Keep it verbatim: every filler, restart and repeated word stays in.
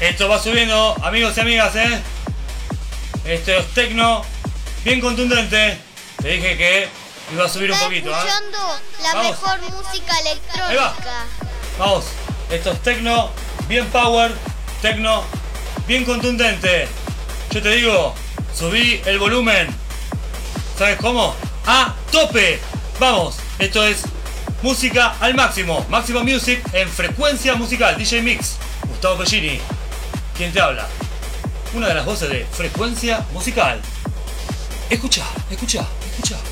Esto va subiendo, amigos y amigas, ¿eh? Esto es tecno, bien contundente. Te dije que iba a subir un poquito, ¿eh? escuchando la Vamos. mejor música Ahí va. electrónica. Vamos, esto es tecno, bien power, tecno, bien contundente. Yo te digo, subí el volumen. ¿Sabes cómo? A tope. Vamos, esto es música al máximo. Máximo Music en frecuencia musical. D J Mix, Gustavo Pellini. ¿Quién te habla? Una de las voces de frecuencia musical. Escucha, escucha, escucha.